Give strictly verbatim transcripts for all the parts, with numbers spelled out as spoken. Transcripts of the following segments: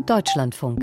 Deutschlandfunk.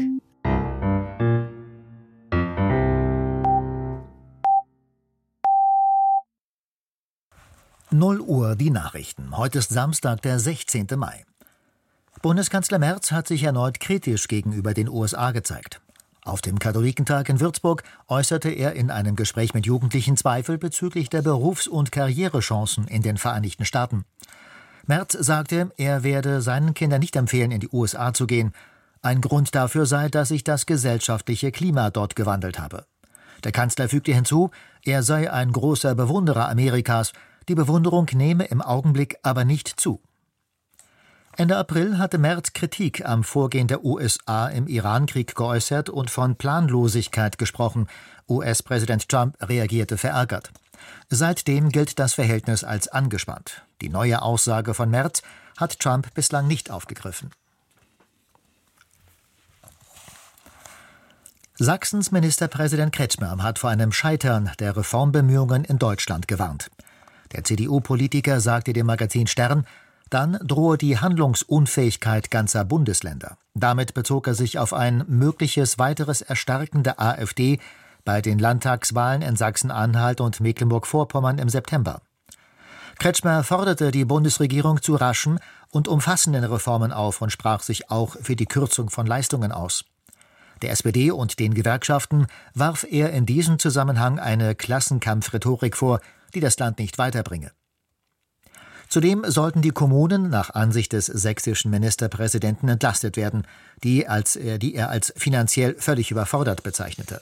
null Uhr die Nachrichten. Heute ist Samstag, der sechzehnte Mai. Bundeskanzler Merz hat sich erneut kritisch gegenüber den U S A gezeigt. Auf dem Katholikentag in Würzburg äußerte er in einem Gespräch mit Jugendlichen Zweifel bezüglich der Berufs- und Karrierechancen in den Vereinigten Staaten. Merz sagte, er werde seinen Kindern nicht empfehlen, in die U S A zu gehen. Ein Grund dafür sei, dass sich das gesellschaftliche Klima dort gewandelt habe. Der Kanzler fügte hinzu, er sei ein großer Bewunderer Amerikas. Die Bewunderung nehme im Augenblick aber nicht zu. Ende April hatte Merz Kritik am Vorgehen der U S A im Iran-Krieg geäußert und von Planlosigkeit gesprochen. U S-Präsident Trump reagierte verärgert. Seitdem gilt das Verhältnis als angespannt. Die neue Aussage von Merz hat Trump bislang nicht aufgegriffen. Sachsens Ministerpräsident Kretschmer hat vor einem Scheitern der Reformbemühungen in Deutschland gewarnt. Der C D U-Politiker sagte dem Magazin Stern, dann drohe die Handlungsunfähigkeit ganzer Bundesländer. Damit bezog er sich auf ein mögliches weiteres Erstarken der AfD bei den Landtagswahlen in Sachsen-Anhalt und Mecklenburg-Vorpommern im September. Kretschmer forderte die Bundesregierung zu raschen und umfassenden Reformen auf und sprach sich auch für die Kürzung von Leistungen aus. Der S P D und den Gewerkschaften warf er in diesem Zusammenhang eine Klassenkampfrhetorik vor, die das Land nicht weiterbringe. Zudem sollten die Kommunen nach Ansicht des sächsischen Ministerpräsidenten entlastet werden, die, als er, die er als finanziell völlig überfordert bezeichnete.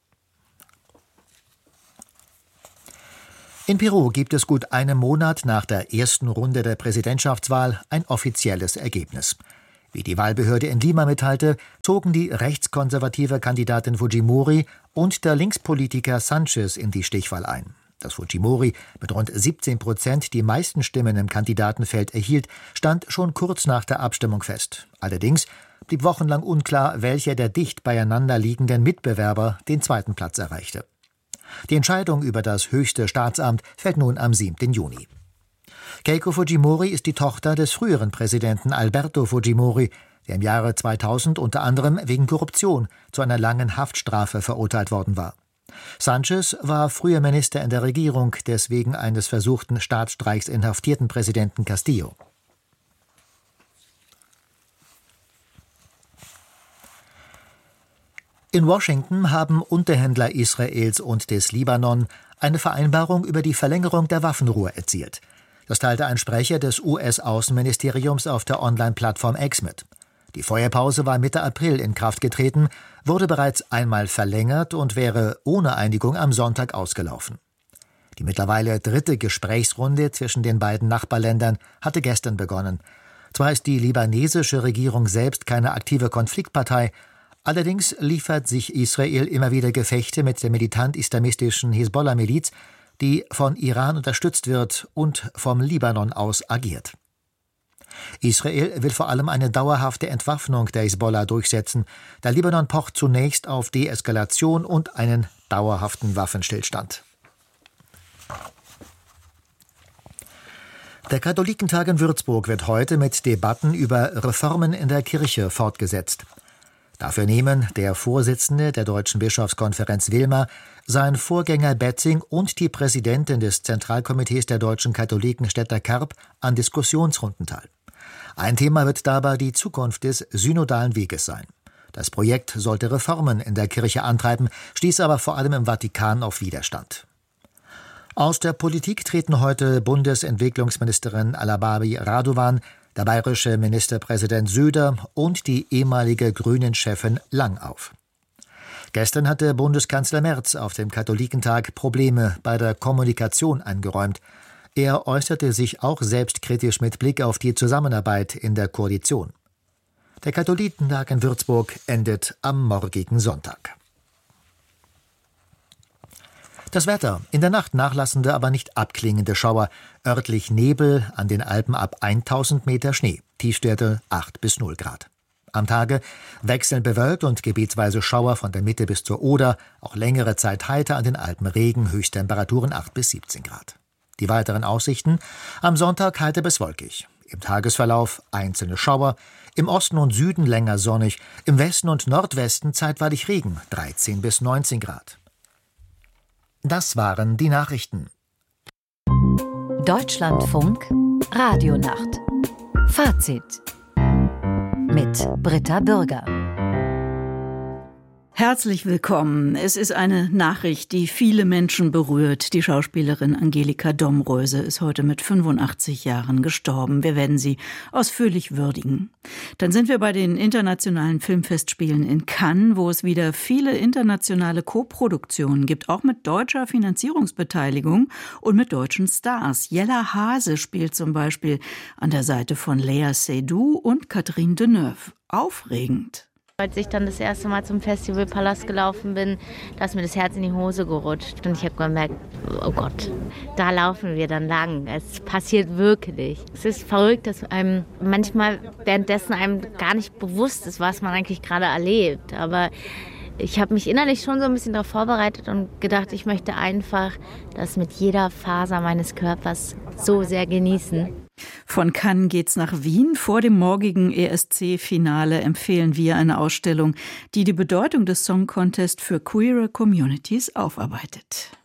In Peru gibt es gut einen Monat nach der ersten Runde der Präsidentschaftswahl ein offizielles Ergebnis. Wie die Wahlbehörde in Lima mitteilte, zogen die rechtskonservative Kandidatin Fujimori und der Linkspolitiker Sanchez in die Stichwahl ein. Dass Fujimori mit rund siebzehn Prozent die meisten Stimmen im Kandidatenfeld erhielt, stand schon kurz nach der Abstimmung fest. Allerdings blieb wochenlang unklar, welcher der dicht beieinander liegenden Mitbewerber den zweiten Platz erreichte. Die Entscheidung über das höchste Staatsamt fällt nun am siebten Juni. Keiko Fujimori ist die Tochter des früheren Präsidenten Alberto Fujimori, der im Jahre zweitausend unter anderem wegen Korruption zu einer langen Haftstrafe verurteilt worden war. Sanchez war früher Minister in der Regierung des wegen eines versuchten Staatsstreiks inhaftierten Präsidenten Castillo. In Washington haben Unterhändler Israels und des Libanon eine Vereinbarung über die Verlängerung der Waffenruhe erzielt. Das teilte ein Sprecher des U S-Außenministeriums auf der Online-Plattform X mit. Die Feuerpause war Mitte April in Kraft getreten, wurde bereits einmal verlängert und wäre ohne Einigung am Sonntag ausgelaufen. Die mittlerweile dritte Gesprächsrunde zwischen den beiden Nachbarländern hatte gestern begonnen. Zwar ist die libanesische Regierung selbst keine aktive Konfliktpartei, allerdings liefert sich Israel immer wieder Gefechte mit der militant-islamistischen Hisbollah-Miliz, die von Iran unterstützt wird und vom Libanon aus agiert. Israel will vor allem eine dauerhafte Entwaffnung der Hisbollah durchsetzen. Der Libanon pocht zunächst auf Deeskalation und einen dauerhaften Waffenstillstand. Der Katholikentag in Würzburg wird heute mit Debatten über Reformen in der Kirche fortgesetzt. Dafür nehmen der Vorsitzende der Deutschen Bischofskonferenz Wilmer, sein Vorgänger Betzing und die Präsidentin des Zentralkomitees der deutschen Katholiken Stetter Karp an Diskussionsrunden teil. Ein Thema wird dabei die Zukunft des synodalen Weges sein. Das Projekt sollte Reformen in der Kirche antreiben, stieß aber vor allem im Vatikan auf Widerstand. Aus der Politik treten heute Bundesentwicklungsministerin Alababi Radovan, der bayerische Ministerpräsident Söder und die ehemalige Grünen-Chefin Lang auf. Gestern hatte Bundeskanzler Merz auf dem Katholikentag Probleme bei der Kommunikation eingeräumt. Er äußerte sich auch selbstkritisch mit Blick auf die Zusammenarbeit in der Koalition. Der Katholikentag in Würzburg endet am morgigen Sonntag. Das Wetter: In der Nacht nachlassende, aber nicht abklingende Schauer, örtlich Nebel, an den Alpen ab tausend Meter Schnee, Tiefstwerte acht bis null Grad. Am Tage wechselnd bewölkt und gebietsweise Schauer von der Mitte bis zur Oder, auch längere Zeit heiter, an den Alpen Regen, Höchsttemperaturen acht bis siebzehn Grad. Die weiteren Aussichten: Am Sonntag heiter bis wolkig. Im Tagesverlauf einzelne Schauer, im Osten und Süden länger sonnig, im Westen und Nordwesten zeitweilig Regen, dreizehn bis neunzehn Grad. Das waren die Nachrichten. Deutschlandfunk Radionacht. Fazit mit Britta Bürger. Herzlich willkommen. Es ist eine Nachricht, die viele Menschen berührt. Die Schauspielerin Angelika Domröse ist heute mit fünfundachtzig Jahren gestorben. Wir werden sie ausführlich würdigen. Dann sind wir bei den internationalen Filmfestspielen in Cannes, wo es wieder viele internationale Koproduktionen gibt, auch mit deutscher Finanzierungsbeteiligung und mit deutschen Stars. Jella Hase spielt zum Beispiel an der Seite von Léa Seydoux und Catherine Deneuve. Aufregend. Als ich dann das erste Mal zum Festivalpalast gelaufen bin, da ist mir das Herz in die Hose gerutscht. Und ich habe gemerkt, oh Gott, da laufen wir dann lang. Es passiert wirklich. Es ist verrückt, dass einem manchmal währenddessen einem gar nicht bewusst ist, was man eigentlich gerade erlebt. Aber ich habe mich innerlich schon so ein bisschen darauf vorbereitet und gedacht, ich möchte einfach das mit jeder Faser meines Körpers so sehr genießen. Von Cannes geht's nach Wien. Vor dem morgigen E S C-Finale empfehlen wir eine Ausstellung, die die Bedeutung des Song Contest für queere Communities aufarbeitet.